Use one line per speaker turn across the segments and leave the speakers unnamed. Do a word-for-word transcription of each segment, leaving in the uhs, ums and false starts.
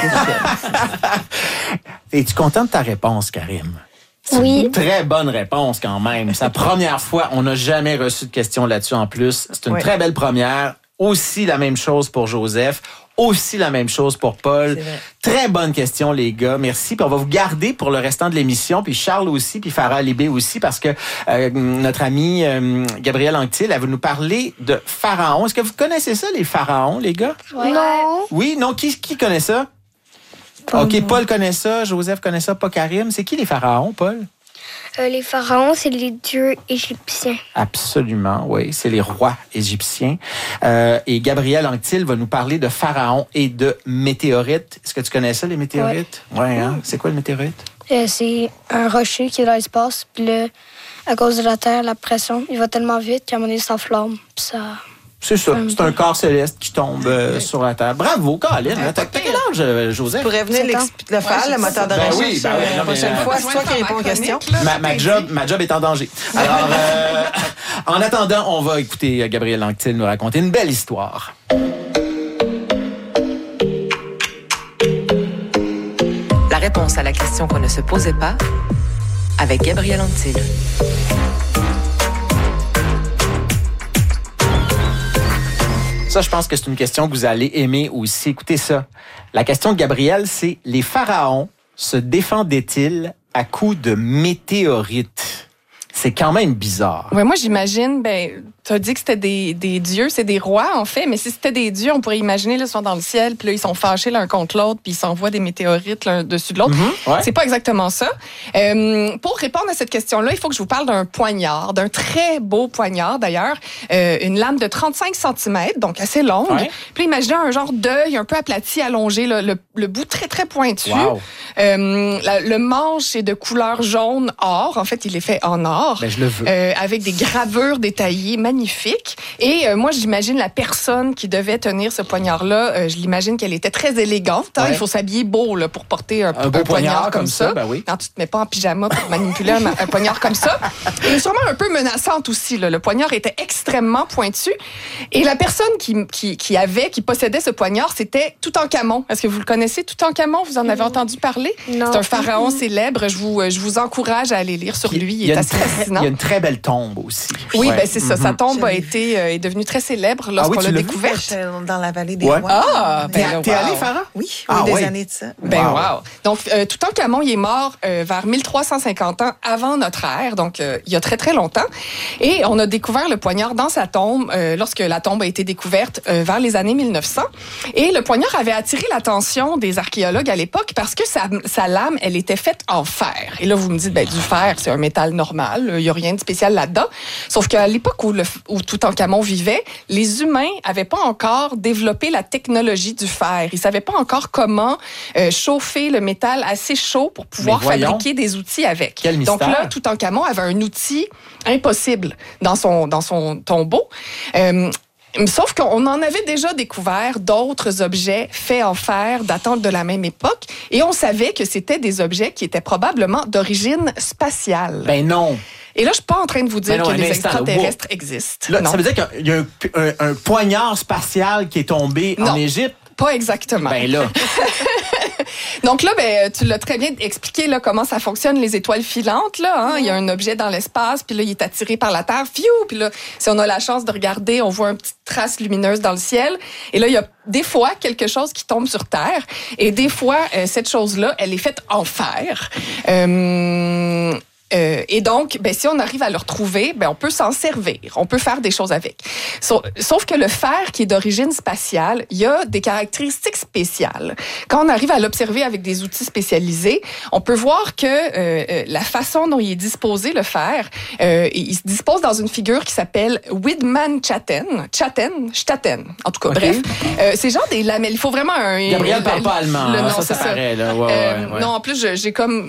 Es-tu content de ta réponse, Karim? C'est
Oui.
une très bonne réponse quand même. C'est la première fois, on n'a jamais reçu de question là-dessus en plus. C'est une
oui.
très belle première. Aussi la même chose pour Joseph. Aussi la même chose pour Paul. Très bonne question, les gars. Merci. Puis on va vous garder pour le restant de l'émission. Puis Charles aussi, puis Farah Libé aussi, parce que euh, notre amie euh, Gabrielle Anctil, elle va nous parler de pharaons. Est-ce que vous connaissez ça, les pharaons, les gars?
Ouais. Non.
Oui, non. Qui, qui connaît ça?
Pas
OK,
moi.
Paul connaît ça, Joseph connaît ça, pas Karim. C'est qui les pharaons, Paul?
Euh, les pharaons, c'est les dieux égyptiens.
Absolument, oui. C'est les rois égyptiens. Euh, et Gabrielle Anctil va nous parler de pharaons et de météorites. Est-ce que tu connais ça, les météorites? Oui, ouais, hein? C'est quoi le météorite?
Euh, c'est un rocher qui est dans l'espace, puis là, à cause de la Terre, la pression, il va tellement vite qu'à un moment donné, il s'enflamme, puis ça...
C'est ça. C'est un corps céleste qui tombe euh, sur la Terre. Bravo, Colin. Hein? T'as, t'as quel âge, euh, Joseph?
Tu pourrais venir le faire, ouais, le moteur de
ben
recherche.
Oui, ben oui,
la prochaine
mais,
fois,
euh,
c'est toi qui réponds aux questions.
Ma, ma, job, ma job est en danger. Alors, euh, en attendant, on va écouter Gabrielle Anctil nous raconter une belle histoire.
La réponse à la question qu'on ne se posait pas avec Gabrielle Anctil.
Ça, je pense que c'est une question que vous allez aimer aussi. Écoutez ça. La question de Gabrielle, c'est « Les pharaons se défendaient-ils à coups de météorites? » C'est quand même bizarre.
Ouais, moi, j'imagine, ben, tu as dit que c'était des, des dieux, c'est des rois, en fait, mais si c'était des dieux, on pourrait imaginer, là, ils sont dans le ciel, puis là, ils sont fâchés l'un contre l'autre, puis ils s'envoient des météorites l'un dessus de l'autre.
Mm-hmm, ouais.
C'est pas exactement ça. Euh, pour répondre à cette question-là, il faut que je vous parle d'un poignard, d'un très beau poignard, d'ailleurs, euh, une lame de trente-cinq centimètres, donc assez longue.
Ouais.
Puis imaginez un genre d'œil un peu aplati, allongé, là, le, le bout très, très pointu.
Wow.
Euh, la, le manche est de couleur jaune or. En fait, il est fait en or.
Ben, je le veux.
Euh, avec des gravures détaillées magnifiques. Et euh, moi, j'imagine la personne qui devait tenir ce poignard-là, euh, je l'imagine qu'elle était très élégante. Hein?
Ouais.
Il faut s'habiller beau là, pour porter un,
un beau
un poignard,
poignard
comme,
comme
ça.
ça, ben oui.
Quand tu te mets pas en pyjama pour manipuler un, un poignard comme ça. Et sûrement un peu menaçante aussi. Là. Le poignard était extrêmement pointu. Et la personne qui, qui, qui avait, qui possédait ce poignard, c'était Toutankhamon. Est-ce que vous le connaissez, Toutankhamon? Vous en avez entendu parler?
Non.
C'est un pharaon mm-hmm. célèbre. Je vous, je vous encourage à aller lire sur lui. Il, il est assez
très,
fascinant.
Il y a une très belle tombe aussi.
Oui,
ouais.
ben c'est ça.
Mm-hmm.
Sa tombe a été, euh, est devenue très célèbre lorsqu'on
ah oui,
l'a
l'as
découverte.
Dans la vallée des
ouais.
rois.
Ah, ben
T'es,
là,
t'es
wow.
allé, Farah?
Oui,
ah,
des
oui.
années de ça.
Ben
wow.
wow. Donc, euh, Toutankhamon, il est mort euh, vers mille trois cent cinquante ans avant notre ère, donc euh, il y a très, très longtemps. Et on a découvert le poignard dans sa tombe euh, lorsque la tombe a été découverte euh, vers les années mille neuf cents. Et le poignard avait attiré l'attention des archéologues à l'époque parce que sa, sa lame, elle était faite en fer. Et là, vous me dites, ben, du fer, c'est un métal normal, il n'y a rien de spécial là-dedans. Sauf qu'à l'époque où, le, où Toutankhamon vivait, les humains n'avaient pas encore développé la technologie du fer. Ils ne savaient pas encore comment euh, chauffer le métal assez chaud pour pouvoir fabriquer des outils avec.
Quel mystère.
Donc là, Toutankhamon avait un outil impossible dans son, dans son tombeau. Euh, Sauf qu'on en avait déjà découvert d'autres objets faits en fer datant de la même époque et on savait que c'était des objets qui étaient probablement d'origine spatiale.
Ben non.
Et là, je suis pas en train de vous dire
non,
que les
instant,
extraterrestres
wow.
existent.
Là,
non.
ça veut dire qu'il y a un, un, un poignard spatial qui est tombé
non,
en Égypte?
Pas exactement.
Ben là.
Donc là, ben, tu l'as très bien expliqué là, comment ça fonctionne, les étoiles filantes. Là, hein? Il y a un objet dans l'espace, puis là, il est attiré par la Terre. Fiou! Puis là, si on a la chance de regarder, on voit une petite trace lumineuse dans le ciel. Et là, il y a des fois quelque chose qui tombe sur Terre. Et des fois, euh, cette chose-là, elle est faite en fer. Euh... Euh, et donc, ben, si on arrive à le retrouver, ben, on peut s'en servir. On peut faire des choses avec. Sauf, sauf que le fer, qui est d'origine spatiale, il y a des caractéristiques spéciales. Quand on arrive à l'observer avec des outils spécialisés, on peut voir que euh, la façon dont il est disposé, le fer, euh, il se dispose dans une figure qui s'appelle Widmann-Chatten. Chatten? Chatten. En tout cas, okay. Bref. Euh, c'est genre des lamelles. Il faut vraiment un...
Gabrielle parle pas allemand.
Le,
hein,
non,
ça,
c'est
ça
ça.
paraît, là. Ouais,
euh,
ouais, ouais.
Non, en plus, j'ai comme...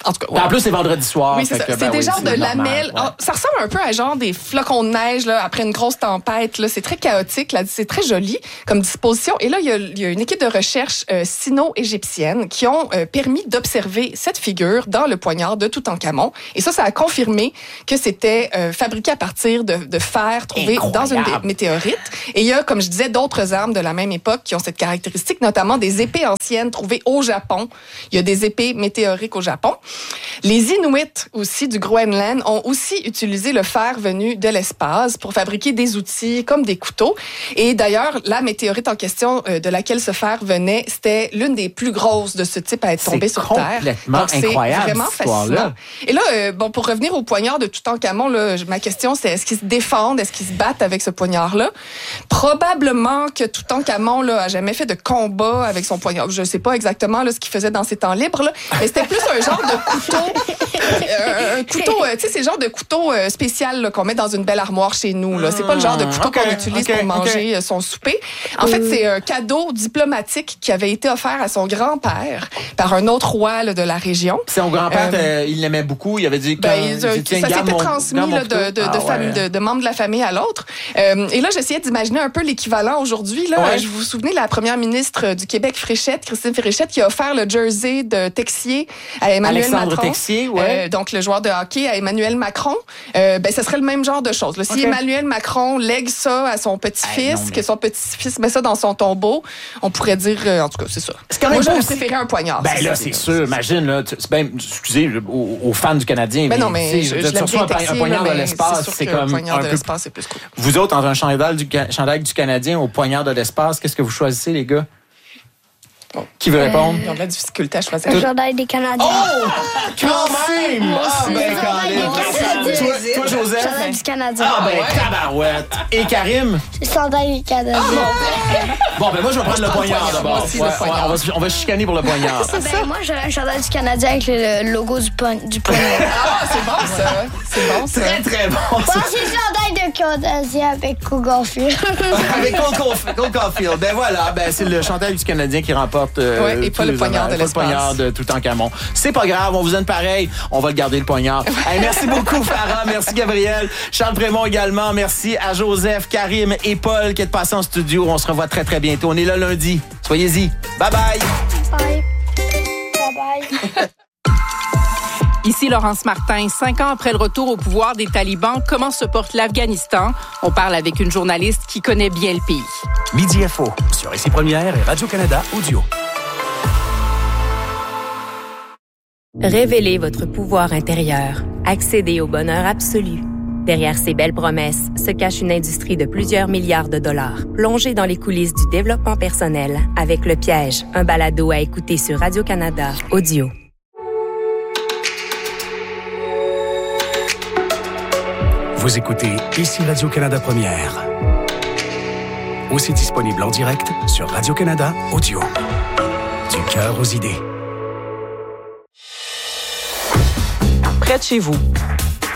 En tout cas, ouais.
En plus, c'est vendredi soir.
Oui, c'est ça.
Que, ben
c'est des
oui,
genres de
normal,
lamelles.
ouais.
Oh, ça ressemble un peu à genre des flocons de neige là, après une grosse tempête. Là. C'est très chaotique. Là. C'est très joli comme disposition. Et là, il y a, il y a une équipe de recherche euh, sino-égyptienne qui ont euh, permis d'observer cette figure dans le poignard de Toutankhamon. Et ça, ça a confirmé que c'était euh, fabriqué à partir de, de fer trouvé
Incroyable.
dans une dé- météorite. Et il y a, comme je disais, d'autres armes de la même époque qui ont cette caractéristique, notamment des épées anciennes trouvées au Japon. Il y a des épées météoriques au Japon. Les Inuits aussi du Groenland ont aussi utilisé le fer venu de l'espace pour fabriquer des outils comme des couteaux. Et d'ailleurs, la météorite en question euh, de laquelle ce fer venait, c'était l'une des plus grosses de ce type à être tombée
C'est
sur Terre.
complètement
Donc, c'est
incroyable,
vraiment
cette histoire-là.
fascinant. Et là, euh, bon, pour revenir au poignard de Toutankhamon, là, ma question, c'est est-ce qu'ils se défendent, est-ce qu'ils se battent avec ce poignard-là? Probablement que Toutankhamon là, a jamais fait de combat avec son poignard. Je sais pas exactement là, ce qu'il faisait dans ses temps libres, là, mais c'était plus un genre de couteau. Euh, un couteau, euh, tu sais, c'est le genre de couteau euh, spécial là, qu'on met dans une belle armoire chez nous. Là. C'est pas le genre de couteau
okay,
qu'on utilise
okay,
pour manger
okay.
euh, son souper. En fait, c'est un cadeau diplomatique qui avait été offert à son grand-père par un autre roi là, de la région.
Puis son grand-père,
Euh,
euh, il l'aimait beaucoup. Il avait dit que
Ben, il-
il dit, tiens,
ça
garde
s'était
mon-
transmis
garde mon
là, de,
couteau.
de, de,
Ah,
famille-
ouais.
de, de membres de la famille à l'autre. Euh, et là, j'essayais d'imaginer un peu l'équivalent aujourd'hui. Là,
Ouais.
Je vous souvenez de la première ministre du Québec, Fréchette, Christine Fréchette, qui a offert le jersey de Texier à Emmanuel
Alexandre
Macron.
Texier, ouais.
Euh, donc, le joueur de hockey à Emmanuel Macron. Euh, ben, ce serait le même genre de choses. Là. Si
Okay.
Emmanuel Macron lègue ça à son
Hey,
petit-fils,
non, mais-
que son petit-fils met ça dans son tombeau, on pourrait dire, euh, en tout cas, c'est ça.
C'est quand
Moi,
même
j'aurais
pas aussi-
préféré un poignard.
Ben là,
ça,
c'est sûr. Imagine, là, tu- c'est bien, excusez, aux, aux fans du Canadien.
Ben non, mais
tu sais,
je,
veux
je
dire, tu
l'aime
reçois
bien
un, po- un
Texier,
poignard
là,
de
mais
l'espace,
sûr
c'est
que
comme
le poignard
un
de
peu.
l'espace, c'est plus cool.
Vous autres, entre un chandail du, Ca- chandail du Canadien au poignard de l'espace, qu'est-ce que vous choisissez, les gars? Qui veut répondre?
Ils ont de la difficulté à choisir.
Le chandail des Canadiens.
Oh! Quand même! Ah, ben,
Le chandail
Colin.
des
Toi,
Canadiens.
toi,
Le
Joseph?
chandail du Canadien.
Ah, ben, tabarouette. Et Karim?
Le chandail des Canadiens.
Bon, ben, moi, je vais prendre le
prends le
poignard
poignard,
d'abord.
moi aussi,
Ouais,
le poignard.
ouais, on, va, se- on va se chicaner pour le poignard.
Ben, moi, j'aurais un chandail du Canadien avec le logo du, pon- du poignard.
Ah, c'est bon, ça. C'est bon, ça.
Très, très bon.
Moi, j'ai le chandail de Canadien avec Cougarfield.
Avec Cole, Caulf- Cole Caulfield. Ben voilà, ben c'est le chandail du Canadien qui remporte euh,
Ouais, et pas
tous
le
les
poignard
honneurs.
de
Pas le
l'espace.
poignard de Toutankhamon. C'est pas grave, on vous aime pareil. On va le garder le poignard. Hey, merci beaucoup Farah, merci Gabriel, Charles Prémont également, merci à Joseph, Karim et Paul qui êtes passés en studio. On se revoit très très bientôt. On est là lundi. Soyez-y. Bye bye.
Bye. Bye bye.
Ici Laurence Martin. Cinq ans après le retour au pouvoir des talibans, comment se porte l'Afghanistan? On parle avec une journaliste qui connaît bien le pays.
Midi F O sur Ici Première et Radio-Canada Audio.
Révélez votre pouvoir intérieur. Accédez au bonheur absolu. Derrière ces belles promesses se cache une industrie de plusieurs milliards de dollars. Plongez dans les coulisses du développement personnel avec Le Piège, un balado à écouter sur Radio-Canada Audio.
Vous écoutez Ici Radio-Canada Première. Aussi disponible en direct sur Radio-Canada Audio. Du cœur aux idées.
Près de chez vous,